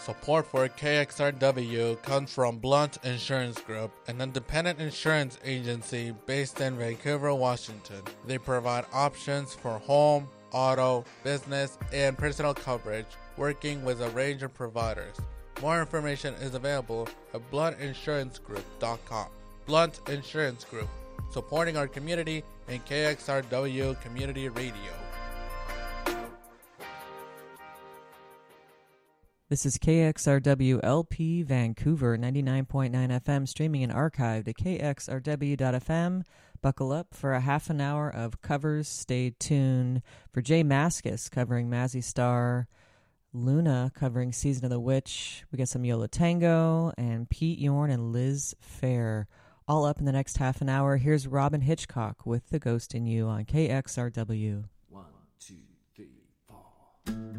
Support for KXRW comes from Blunt Insurance Group, an independent insurance agency based in Vancouver, Washington. They provide options for home, auto, business, and personal coverage, working with a range of providers. More information is available at bluntinsurancegroup.com. Blunt Insurance Group, supporting our community and KXRW Community Radio. This is KXRW LP Vancouver 99.9 FM, streaming and archived at kxrw.fm. Buckle up for a half an hour of covers. Stay tuned for Jay Mascis covering Mazzy Star, Luna covering Season of the Witch. We got some Yola Tango, and Pete Yorn and Liz Fair. All up in the next half an hour. Here's Robin Hitchcock with The Ghost in You on KXRW. 1, 2, 3, 4.